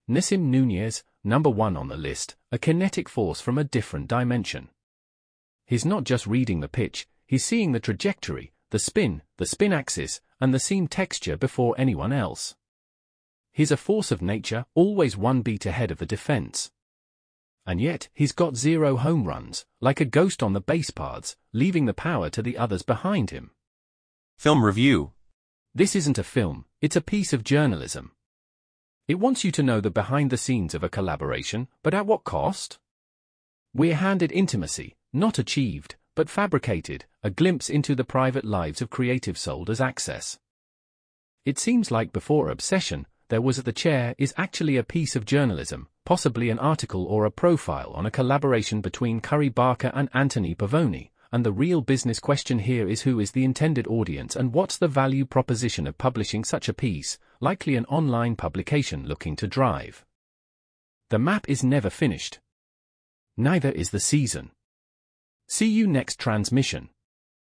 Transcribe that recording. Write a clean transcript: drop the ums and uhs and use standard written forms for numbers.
Nissim Nunez, number 1 on the list, a kinetic force from a different dimension. He's not just reading the pitch, he's seeing the trajectory, the spin axis, and the seam texture before anyone else. He's a force of nature, always one beat ahead of the defense. And yet, he's got 0 home runs, like a ghost on the base paths, leaving the power to the others behind him. Film review. This isn't a film, it's a piece of journalism. It wants you to know the behind the scenes of a collaboration, but at what cost? We're handed intimacy, not achieved, but fabricated, a glimpse into the private lives of creatives sold as access. It seems like before Obsession, There Was at the Chair is actually a piece of journalism, possibly an article or a profile on a collaboration between Curry Barker and Anthony Pavoni, and the real business question here is who is the intended audience and what's the value proposition of publishing such a piece, likely an online publication looking to drive. The map is never finished. Neither is the season. See you next transmission.